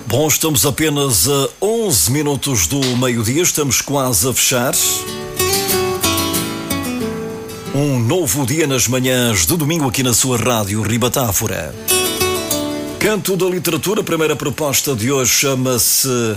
Bom, estamos apenas a 11 minutos do meio-dia, estamos quase a fechar. Um novo dia nas manhãs de domingo aqui na sua rádio Ribatáfora. Canto da Literatura, a primeira proposta de hoje chama-se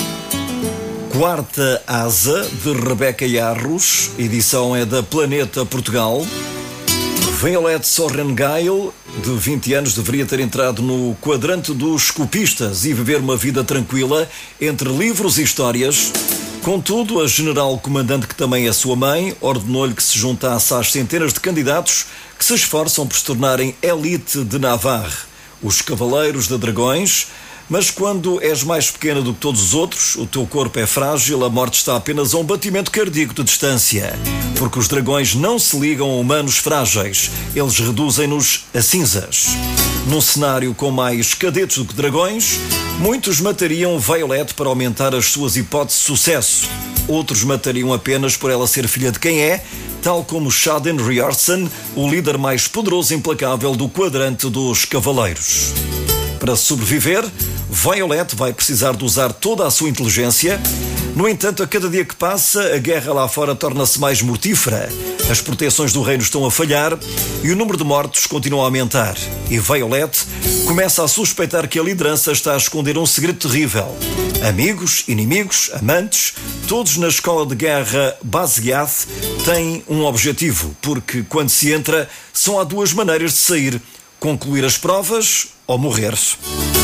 Quarta Asa, de Rebeca Yarros, a edição é da Planeta Portugal. Violet Sorrengail, de 20 anos, deveria ter entrado no quadrante dos copistas e viver uma vida tranquila entre livros e histórias. Contudo, a general comandante, que também é sua mãe, ordenou-lhe que se juntasse às centenas de candidatos que se esforçam por se tornarem elite de Navarre, os Cavaleiros de Dragões. Mas quando és mais pequena do que todos os outros, o teu corpo é frágil, a morte está apenas a um batimento cardíaco de distância. Porque os dragões não se ligam a humanos frágeis, eles reduzem-nos a cinzas. Num cenário com mais cadetes do que dragões, muitos matariam Violet para aumentar as suas hipóteses de sucesso. Outros matariam apenas por ela ser filha de quem é, tal como Shaden Riorson, o líder mais poderoso e implacável do quadrante dos Cavaleiros. Para sobreviver, Violet vai precisar de usar toda a sua inteligência. No entanto, a cada dia que passa, a guerra lá fora torna-se mais mortífera. As proteções do reino estão a falhar e o número de mortos continua a aumentar. E Violet começa a suspeitar que a liderança está a esconder um segredo terrível. Amigos, inimigos, amantes, todos na escola de guerra Basgiath têm um objetivo, porque quando se entra, só há duas maneiras de sair: concluir as provas ou morrer.